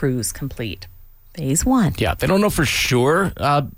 crews complete phase 1. Yeah, they don't know for sure.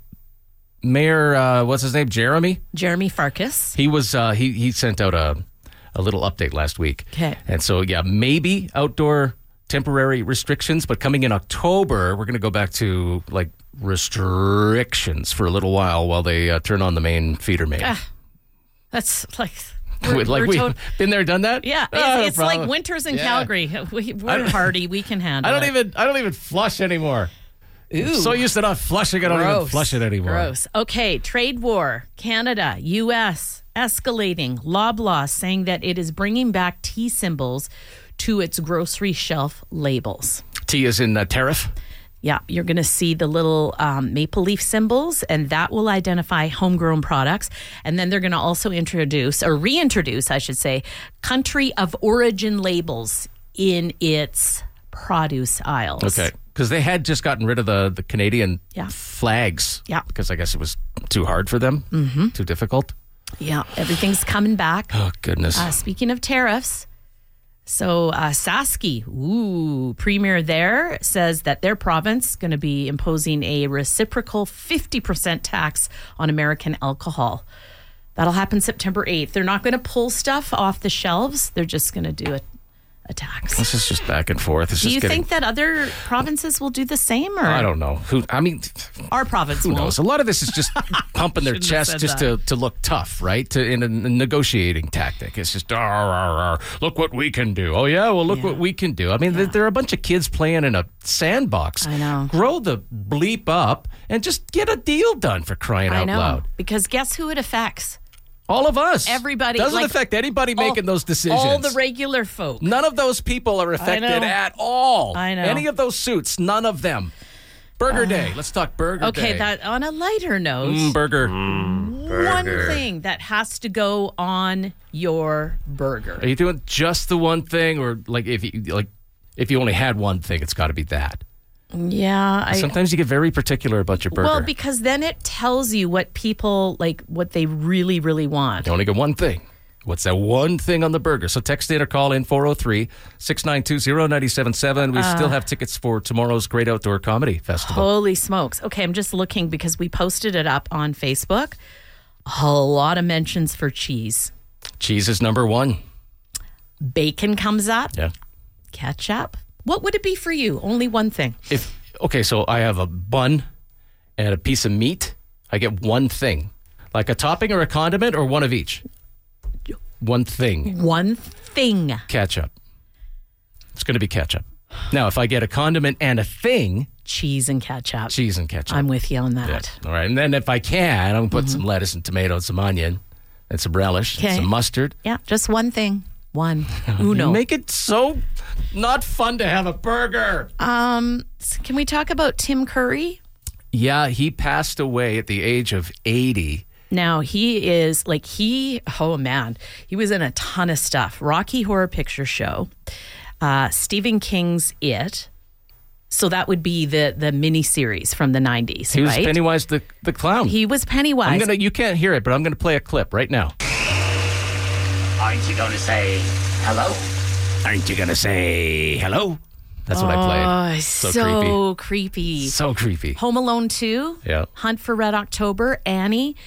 Mayor, what's his name? Jeremy Farkas. He was he sent out a little update last week. Okay. And so maybe outdoor temporary restrictions, but coming in October, we're going to go back to like restrictions for a little while they turn on the main feeder main. That's like we've been there, done that. Yeah, it's like winters in Calgary. We're hardy. We can handle it. I don't even flush anymore. Ooh. So used to not flushing, I don't even flush it anymore. Gross. Okay, trade war, Canada, U.S. escalating. Loblaw saying that it is bringing back T symbols to its grocery shelf labels. T is in tariff? Yeah, you're going to see the little maple leaf symbols, and that will identify homegrown products. And then they're going to also reintroduce, I should say, country of origin labels in its produce aisles. Okay, because they had just gotten rid of the Canadian flags. Yeah. Because I guess it was too hard for them, too difficult. Yeah, everything's coming back. Oh, goodness. Speaking of tariffs, so Saski, premier there, says that their province is going to be imposing a reciprocal 50% tax on American alcohol. That'll happen September 8th. They're not going to pull stuff off the shelves. They're just going to do a tax. This is just back and forth. Do you think that other provinces will do the same? Or I don't know. Our province who won't. knows? A lot of this is just pumping their chest just to look tough, right? In a negotiating tactic. It's just, look what we can do. Oh, yeah? Well, look what we can do. I mean, there are a bunch of kids playing in a sandbox. I know. Grow the bleep up and just get a deal done, for crying out loud. Because guess who it affects? All of us. Everybody. Doesn't affect anybody making those decisions. All the regular folk. None of those people are affected at all. I know. Any of those suits, none of them. Burger Day. Let's talk Burger Day. Okay, that on a lighter note. Burger. One thing that has to go on your burger. Are you doing just the one thing, or if you only had one thing, it's got to be that? Yeah. Sometimes you get very particular about your burger. Well, because then it tells you what people, what they really, really want. You only get one thing. What's that one thing on the burger? So text in or call in 403-692-0977. We still have tickets for tomorrow's Great Outdoor Comedy Festival. Holy smokes. Okay, I'm just looking because we posted it up on Facebook. A lot of mentions for cheese. Cheese is number one. Bacon comes up. Yeah. Ketchup. What would it be for you? Only one thing. So I have a bun and a piece of meat. I get one thing. Like a topping or a condiment, or one of each? One thing. One thing. Ketchup. It's going to be ketchup. Now, if I get a condiment and a thing... Cheese and ketchup. Cheese and ketchup. I'm with you on that. Yeah. All right. And then if I can, I'm going to put some lettuce and tomato and some onion and some relish and some mustard. Yeah, just one thing. One. Uno. You make it so not fun to have a burger. Can we talk about Tim Curry? Yeah, he passed away at the age of 80. Now, he is he was in a ton of stuff. Rocky Horror Picture Show, Stephen King's It. So that would be the miniseries from the 90s, He was right? Pennywise the clown. He was Pennywise. You can't hear it, but I'm going to play a clip right now. Aren't you going to say hello? Aren't you going to say hello? That's what I played. So creepy. So creepy. Home Alone 2. Yeah. Hunt for Red October. Annie.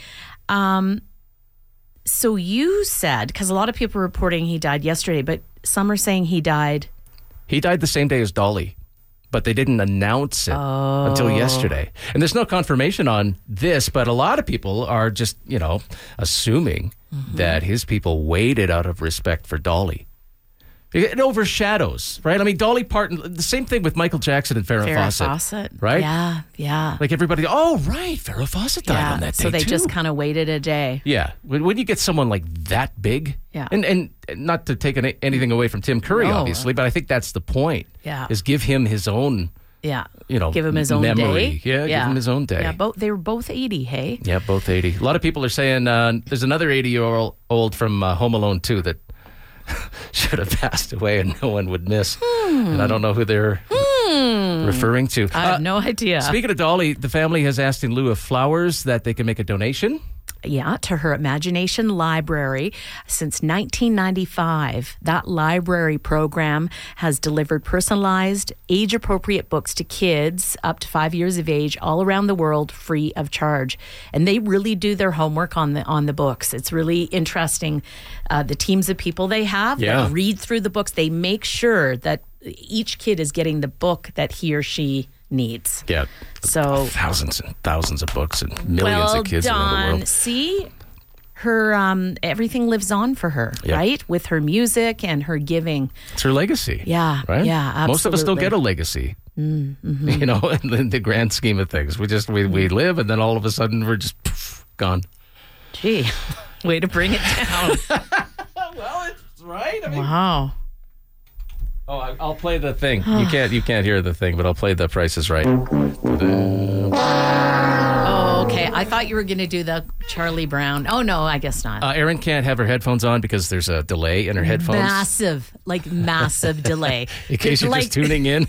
So you said, because a lot of people are reporting he died yesterday, but some are saying he died. He died the same day as Dolly, but they didn't announce it until yesterday. And there's no confirmation on this, but a lot of people are just, assuming that his people waited out of respect for Dolly. It overshadows, right? I mean, Dolly Parton, the same thing with Michael Jackson and Farrah Fawcett. Right? Yeah. Like everybody, right, Farrah Fawcett died on that day, so they too. just kind of waited a day. Yeah. When you get someone like that big, and not to take anything away from Tim Curry, obviously, but I think that's the point. Yeah. Is give him his own, give him his own memory. day. Yeah, give him his own day. Yeah, they were both 80, hey? Yeah, both 80. A lot of people are saying there's another 80-year-old from Home Alone 2 that should have passed away and no one would miss. And I don't know who they're referring to. I have no idea. Speaking of Dolly, the family has asked in lieu of flowers that they can make a donation to her Imagination Library since 1995. That library program has delivered personalized, age-appropriate books to kids up to 5 years of age all around the world free of charge. And they really do their homework on the books. It's really interesting. The teams of people they have that read through the books, they make sure that each kid is getting the book that he or she needs. Yeah. So thousands and thousands of books and millions of kids around the world. See, her everything lives on for her, right? With her music and her giving. It's her legacy. Yeah. Right? Yeah, absolutely. Most of us don't get a legacy. Mm-hmm. You know, in the grand scheme of things. We live and then all of a sudden we're just gone. Gee, way to bring it down. Well, it's right. I mean, wow. Oh, I'll play the thing. You can't hear the thing, but I'll play the Price is Right. Oh, okay. I thought you were going to do the Charlie Brown. Oh, no, I guess not. Erin can't have her headphones on because there's a delay in her headphones. Massive delay. In case you're just tuning in.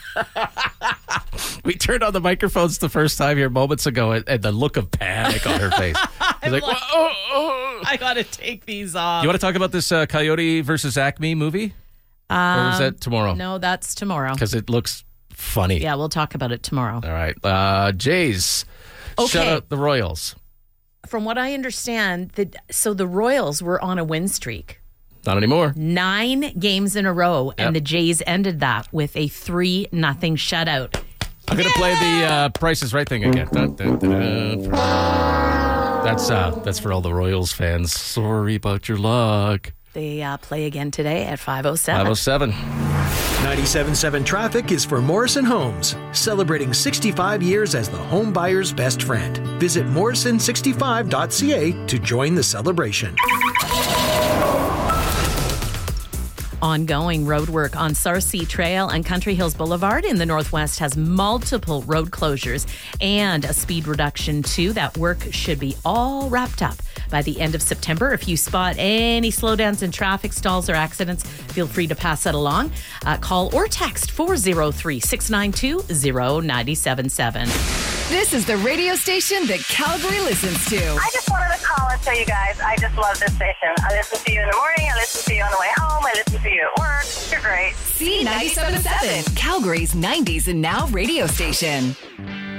We turned on the microphones the first time here moments ago, and the look of panic on her face. She's like, I got to take these off. You want to talk about this Coyote versus Acme movie? Or is that tomorrow? No, that's tomorrow. Because it looks funny. Yeah, we'll talk about it tomorrow. All right. Jays, shut out the Royals. From what I understand, the Royals were on a win streak. Not anymore. 9 games in a row, and the Jays ended that with a 3-0 shutout. I'm going to play the Price is Right thing again. Dun, dun, dun, dun. That's for all the Royals fans. Sorry about your luck. They play again today at 5:07. 5:07. 97.7 Traffic is for Morrison Homes, celebrating 65 years as the home buyer's best friend. Visit morrison65.ca to join the celebration. Ongoing road work on Sarcee Trail and Country Hills Boulevard in the Northwest has multiple road closures and a speed reduction too. That work should be all wrapped up by the end of September. If you spot any slowdowns in traffic, stalls, or accidents, feel free to pass that along. Call or text 403-692-0977. This is the radio station that Calgary listens to. I just wanted to call and tell you guys I just love this station. I listen to you in the morning. I listen to you on the way home. I listen to you at work. You're great. C97.7, Calgary's 90s and now radio station.